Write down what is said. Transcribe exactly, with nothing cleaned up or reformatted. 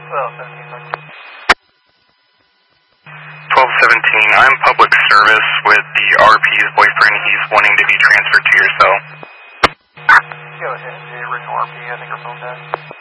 twelve seventeen, I'm public service with the R P's boyfriend. He's wanting to be transferred to your cell. Go ahead, the original R P, I think her phone died.